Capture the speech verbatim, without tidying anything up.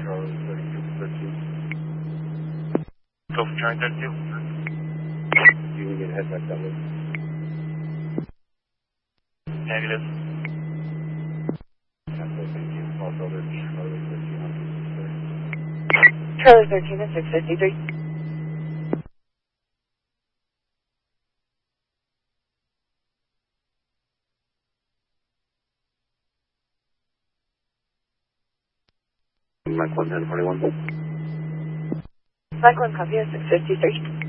Charlie thirty-two thirteen. Go for Charlie thirty-two. You can get head back that way. Negative. Cancel, thank you. Also, there's Charlie thirteen on Charlie thirteen at six fifty-three. Mike one ten forty-one. Mike one copy at six fifty-three.